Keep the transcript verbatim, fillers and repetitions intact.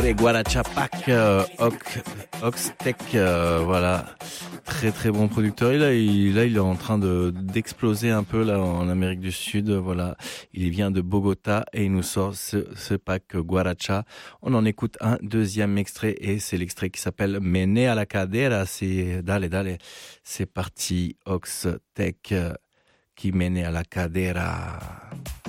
Les Guarachapac, euh, Ox- Oxtec, euh, voilà, très très bon producteur. Et là, il, là, il est en train de d'exploser un peu là en Amérique du Sud. Voilà, il vient de Bogota et il nous sort ce, ce pack Guaracha. On en écoute un deuxième extrait et c'est l'extrait qui s'appelle Mené a la cadera. C'est dale dale, c'est parti Oxtec euh, qui mène à la cadera.